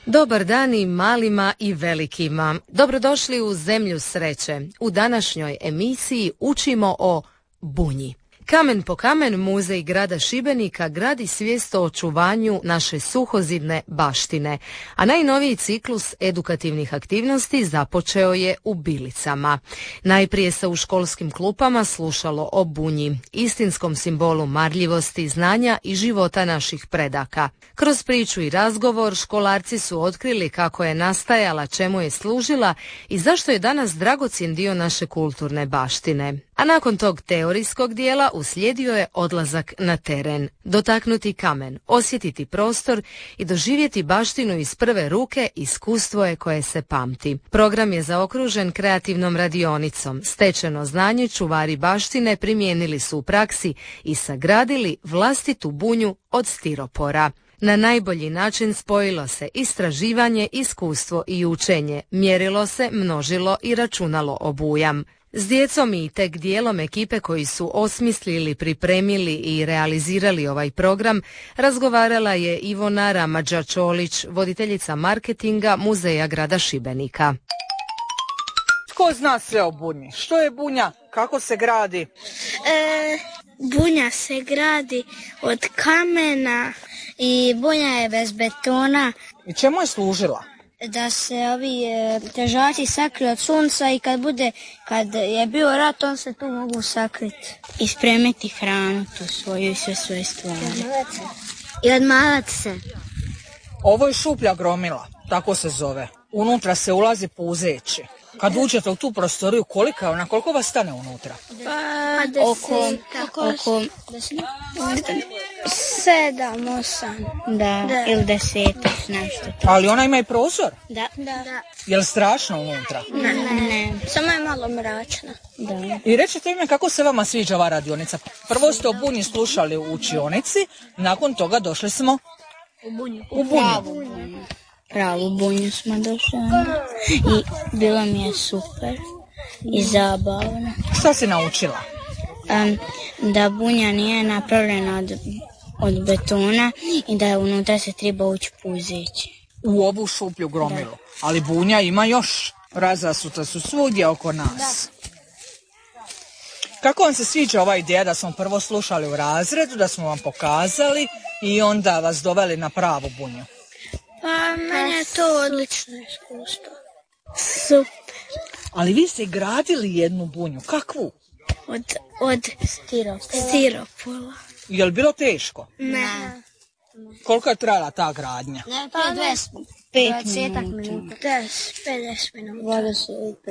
Dobar dan i malima i velikima. Dobrodošli u Zemlju sreće. U današnjoj emisiji učimo o bunji. Kamen po kamen Muzej grada Šibenika gradi svijest o očuvanju naše suhozidne baštine, a najnoviji ciklus edukativnih aktivnosti započeo je u Bilicama. Najprije se u školskim klupama slušalo o bunji, istinskom simbolu marljivosti, znanja i života naših predaka. Kroz priču i razgovor školarci su otkrili kako je nastajala, čemu je služila i zašto je danas dragocjen dio naše kulturne baštine. A nakon tog teorijskog dijela uslijedio je odlazak na teren, dotaknuti kamen, osjetiti prostor i doživjeti baštinu iz prve ruke, iskustvo je koje se pamti. Program je zaokružen kreativnom radionicom. Stečeno znanje čuvari baštine primijenili su u praksi i sagradili vlastitu bunju od stiropora. Na najbolji način spojilo se istraživanje, iskustvo i učenje, mjerilo se, množilo i računalo obujam. S djecom i tek dijelom ekipe koji su osmislili, pripremili i realizirali ovaj program razgovarala je Ivona Ramadža-Čolić, voditeljica marketinga Muzeja grada Šibenika. Tko zna sve o bunji? Što je bunja? Kako se gradi? Bunja se gradi od kamena i bunja je bez betona. I čemu je služila? Da se ovi težači sakriju od sunca i kad je bio rat, on se tu mogu sakriti. I spremiti hranu tu svoju i sve svoje stvari. I odmalat se. Ovo je šuplja gromila, tako se zove. Unutra se ulazi puzeći. Kad uđete u tu prostoriju, koliko vas stane unutra? Oko 7, 8. Da, ili 10, nešto. Ali ona ima i prozor? Da. Je li strašno unutra? Ne. Samo je malo mračna. Da. I recite mi kako se vama sviđa ova radionica. Prvo ste o bunji slušali u učionici, nakon toga došli smo u bunju. Pravu bunju smo došli i bilo mi je super i zabavno. Šta si naučila? Da bunja nije napravljena od betona i da unutra se treba ući puzeći. U ovu šuplju gromilu. Ali bunja ima još. Razasuta su svugdje oko nas. Kako vam se sviđa ova ideja da smo prvo slušali u razredu, da smo vam pokazali i onda vas doveli na pravu bunju? Pa meni je to odlično iskustvo. Super. Ali vi ste gradili jednu bunju. Kakvu? Od stiropola. Je li bilo teško? Ne. Koliko je trajala ta gradnja? Pa 20 minuta. 50 minuta. 25.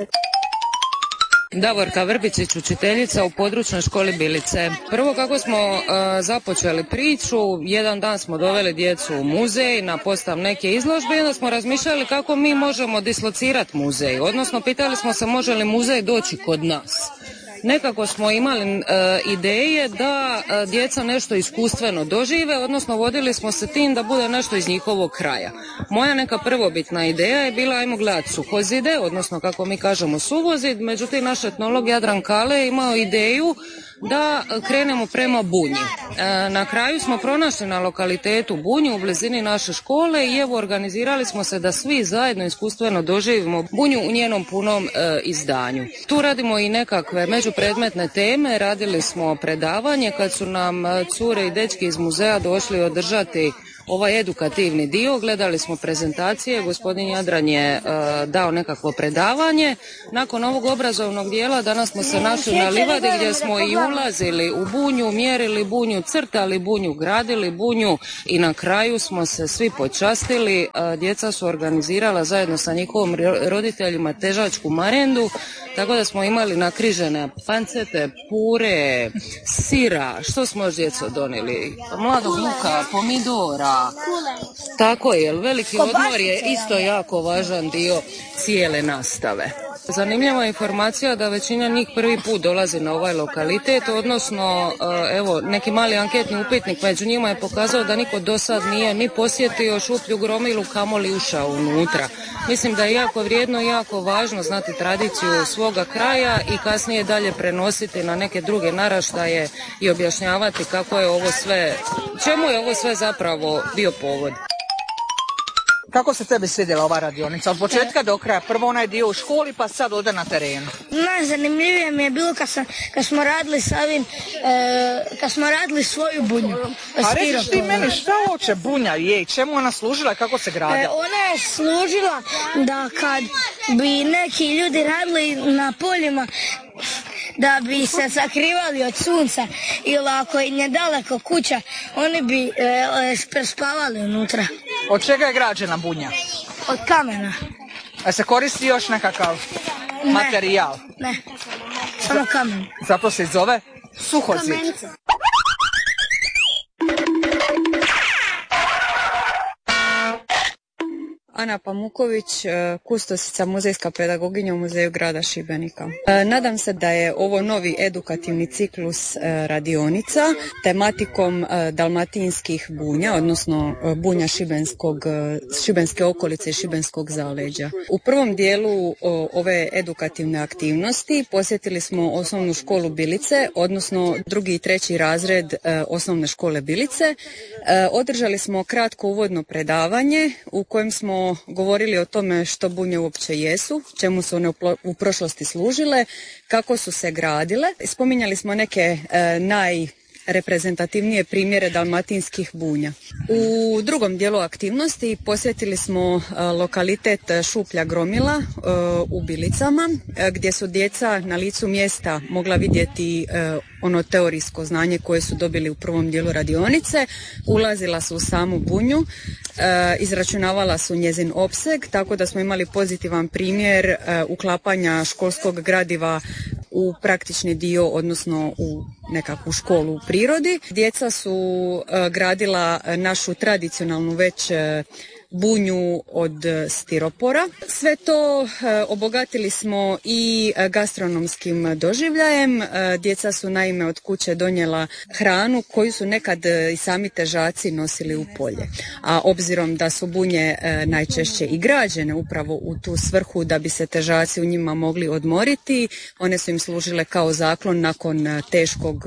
Davorka Vrbičić, učiteljica u područnoj školi Bilice. Prvo kako smo započeli priču, jedan dan smo doveli djecu u muzej na postav neke izložbe i onda smo razmišljali kako mi možemo dislocirati muzej, odnosno pitali smo se može li muzej doći kod nas. Nekako smo imali ideje da djeca nešto iskustveno dožive, odnosno vodili smo se tim da bude nešto iz njihovog kraja. Moja neka prvobitna ideja je bila ajmo gledati suhozide, odnosno kako mi kažemo suvozid, međutim naš etnolog Jadran Kale je imao ideju da krenemo prema bunji. Na kraju smo pronašli na lokalitetu bunju u blizini naše škole i evo organizirali smo se da svi zajedno iskustveno doživimo bunju u njenom punom izdanju. Tu radimo i nekakve međupredmetne teme, radili smo predavanje kad su nam cure i dečki iz muzeja došli održati ovaj edukativni dio, gledali smo prezentacije, gospodin Jadran je dao nekakvo predavanje. Nakon ovog obrazovnog dijela danas smo se našli na livadi gdje smo i ulazili u bunju, mjerili bunju, crtali bunju, gradili bunju i na kraju smo se svi počastili. Djeca su organizirala zajedno sa njihovim roditeljima težačku marendu, tako da smo imali nakrižene pancete, pure, sira, što smo još djeco donijeli? Mladog luka, pomidora. Tako je, veliki odmor je isto jako važan dio cijele nastave. Zanimljiva informacija da većina njih prvi put dolazi na ovaj lokalitet, odnosno evo neki mali anketni upitnik među njima je pokazao da niko do sad nije ni posjetio šuplju gromilu, kamoli ušao unutra. Mislim da je jako vrijedno i jako važno znati tradiciju svoga kraja i kasnije dalje prenositi na neke druge naraštaje i objašnjavati kako je ovo sve, čemu je ovo sve zapravo bio povod. Kako se tebi svidjela ova radionica? Od početka do kraja, prvo onaj dio u školi pa sad ovdje na terenu. Najzanimljivije mi je bilo kad smo radili sa ovim, kad smo radili svoju bunju. A reći ti meni šta uopće bunja je, čemu ona služila i kako se gradila? Ona je služila da kad bi neki ljudi radili na poljima, da bi se sakrivali od sunca ili ako im je daleko kuća, oni bi spavali unutra. Od čega je građena bunja? Od kamena. A se koristi još nekakav materijal? Ne, samo kamen. Zato se zove suhozid. Ana Pamuković, kustosica, muzejska pedagoginja u Muzeju grada Šibenika. Nadam se da je ovo novi edukativni ciklus radionica tematikom dalmatinskih bunja, odnosno bunja šibenske okolice i šibenskog zaleđa. U prvom dijelu ove edukativne aktivnosti posjetili smo osnovnu školu Bilice, odnosno 2. i 3. razred osnovne škole Bilice. Održali smo kratko uvodno predavanje u kojem smo govorili o tome što bunje uopće jesu, čemu su one u prošlosti služile, kako su se gradile. Spominjali smo neke najreprezentativnije primjere dalmatinskih bunja. U drugom dijelu aktivnosti posjetili smo lokalitet Šuplja Gromila u Bilicama, gdje su djeca na licu mjesta mogla vidjeti ono teorijsko znanje koje su dobili u prvom dijelu radionice. Ulazila su u samu bunju, izračunavala su njezin opseg, tako da smo imali pozitivan primjer uklapanja školskog gradiva u praktični dio, odnosno u nekakvu školu u prirodi. Djeca su gradila našu tradicionalnu već bunju od stiropora. Sve to obogatili smo i gastronomskim doživljajem. Djeca su naime od kuće donijela hranu koju su nekad i sami težaci nosili u polje. A obzirom da su bunje najčešće i građene upravo u tu svrhu da bi se težaci u njima mogli odmoriti, one su im služile kao zaklon nakon teškog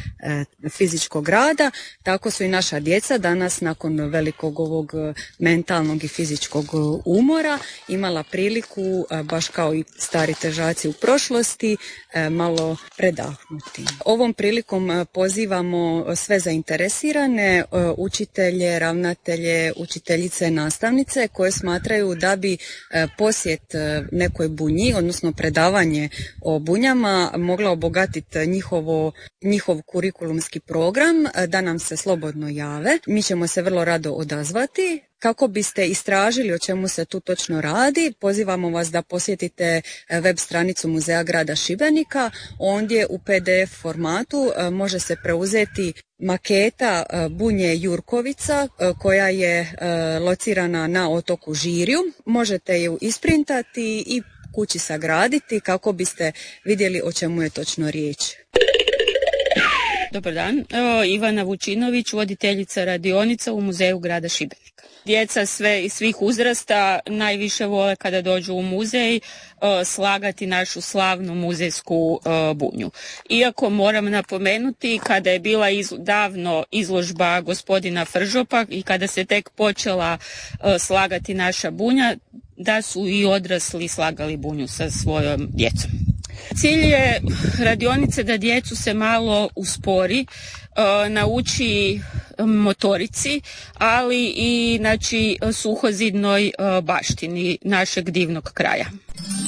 fizičkog rada. Tako su i naša djeca danas nakon velikog ovog mentalnog i fizičkog umora imala priliku, baš kao i stari težaci u prošlosti, malo predahnuti. Ovom prilikom pozivamo sve zainteresirane, učitelje, ravnatelje, učiteljice, nastavnice koje smatraju da bi posjet nekoj bunji, odnosno predavanje o bunjama mogla obogatiti njihov kurikulumski program, da nam se slobodno jave. Mi ćemo se vrlo rado odazvati. Kako biste istražili o čemu se tu točno radi, pozivamo vas da posjetite web stranicu Muzeja grada Šibenika. Ondje u PDF formatu može se preuzeti maketa bunje Jurkovica koja je locirana na otoku Žirju. Možete ju isprintati i kući sagraditi kako biste vidjeli o čemu je točno riječ. Dobar dan, Ivana Vučinović, voditeljica radionica u Muzeju grada Šibenika. Djeca svih uzrasta najviše vole kada dođu u muzej slagati našu slavnu muzejsku bunju. Iako moram napomenuti, kada je bila davno izložba gospodina Fržopa i kada se tek počela slagati naša bunja, da su i odrasli slagali bunju sa svojom djecom. Cilj je radionice da djecu se malo uspori, nauči motorici, ali i suhozidnoj baštini našeg divnog kraja.